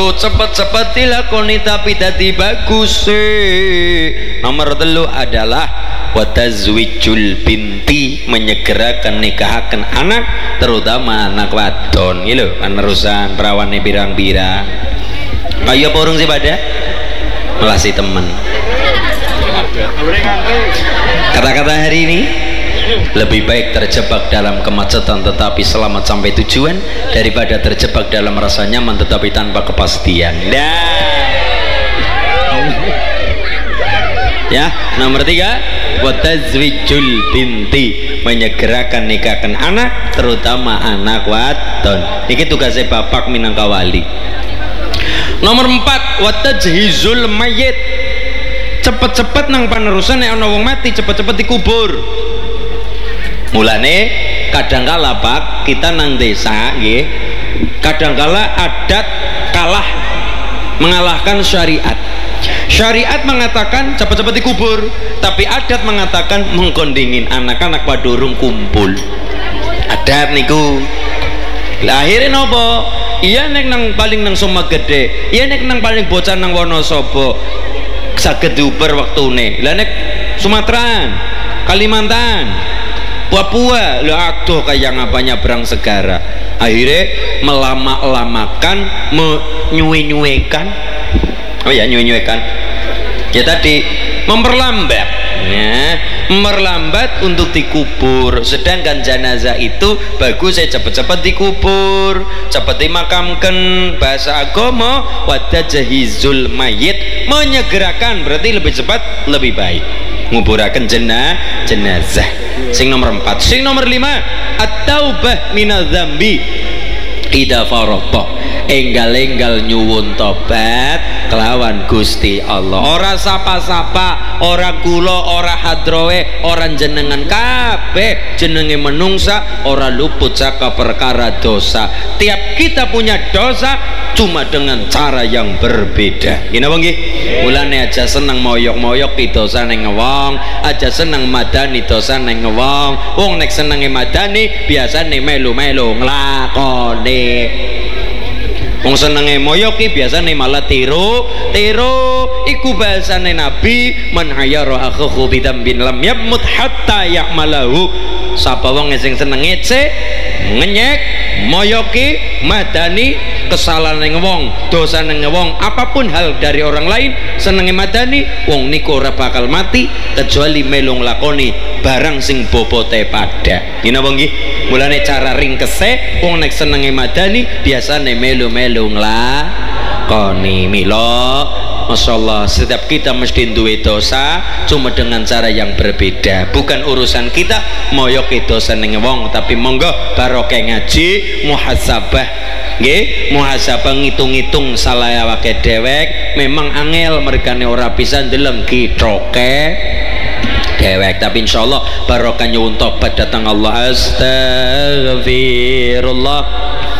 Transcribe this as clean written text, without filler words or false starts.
cepet-cepet dilakoni tapi dadi bagus. Nomor 3 adalah watazwijul binti, menyegerakan nikahaken anak, terutama anak wadon iki lho, penerusan perawane birang-birang. Kaya apa urung sih pada melasi temen. Kata-kata hari ini, lebih baik terjebak dalam kemacetan tetapi selamat sampai tujuan daripada terjebak dalam rasa nyaman tetapi tanpa kepastian. Ya, nomor 3 watazwijul binti, menyegerakan nikahkan anak, terutama anak wadon. Ini tugasnya bapak minangka wali. Nomor 4 watajhizul mayit, cepet-cepet nang panerusan nek ana wong mati cepet-cepet dikubur. Mulane kadangkala Pak kita nang desa nggih, kadangkala adat kalah mengalahkan syariat. Syariat mengatakan cepat-cepat dikubur, tapi adat mengatakan mengkondingin anak-anak padurung kumpul. Adat niku. Lah akhirnya nopo? Iya nek nang paling nang Soma Gede, iya nek nang paling bocah nang Wonosobo saged diuber waktune. Lah nek Sumatera, Kalimantan, Papua, lo aduh kayak ngapanya berang segara. Akhirnya melama-lamakan, menyue-nyuekan. Oh ya, nyue-nyuekan. Ya tadi memperlambat, ya, memperlambat untuk dikubur. Sedangkan jenazah itu bagus saya cepet-cepet dikubur, cepet dimakamkan. Bahasa agama watajhizul mayit, menyegerakan, berarti lebih cepat lebih baik nguburaken jenazah. Sing nomor 4. Sing nomor 5 at-taubah minadz-dzambi idza farata, enggal-enggal nyuwun tobat kelawan Gusti Allah. Ora sapa-sapa, ora kula, ora hadrowe, ora jenengan kabeh jenenge menungsa ora luput saka perkara dosa. Tiap kita punya dosa, cuma dengan cara yang berbeda. Gini apa nggih? Mulane aja seneng moyok-moyok ki dosane wong, aja seneng madani dosane wong. Wong nek senenge madani biasane melu-melu nglakoni. Wong senenge moyoki biasane malah tiru iku bahasane Nabi, man hayyara akhahu bidambin lam yamut hatta ya'malahu. Sapa wong sing seneng ngece, ngenyek, moyoki, madani kesalahan wong, dosa neng wong, apapun hal dari orang lain, senenge madani wong niku ora bakal mati kecuali melu nglakoni barang sing bobote pada. Ngene apa nggih? Mulane cara ringkese wong nek senenge madani biasane melu-melu nglakoni. Mila masyaallah setiap kita mesti duwe dosa, cuma dengan cara yang berbeda. Bukan urusan kita moyoke dosa ning wong, tapi monggo barokah ngaji muhasabah nggih, muhasabah ngitung-ngitung salah awake dhewek. Memang angel mergane ora bisa ndeleng kitroke dewek, tapi insyaallah barokah nyuwun tobat datang Allah. Astagfirullah